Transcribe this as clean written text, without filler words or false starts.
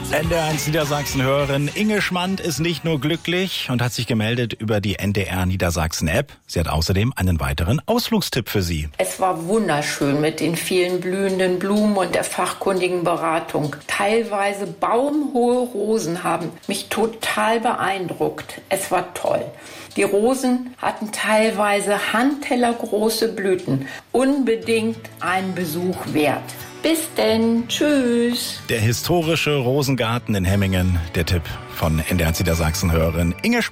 NDR1 Niedersachsen-Hörerin Inge Schmand ist nicht nur glücklich und hat sich gemeldet über die NDR Niedersachsen-App. Sie hat außerdem einen weiteren Ausflugstipp für Sie. Es war wunderschön mit den vielen blühenden Blumen und der fachkundigen Beratung. Teilweise baumhohe Rosen haben mich total beeindruckt. Es war toll. Die Rosen hatten teilweise handtellergroße Blüten. Unbedingt einen Besuch wert. Bis denn. Tschüss. Der historische Rosengarten in Hemmingen. Der Tipp von NDR Niedersachsen-Hörerin Inge Schmand.